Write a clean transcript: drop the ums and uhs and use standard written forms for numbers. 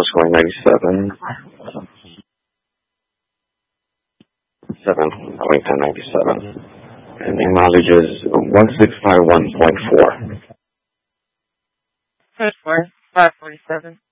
scoring 97. 7.1097. And the mileage is 1651.4. 547.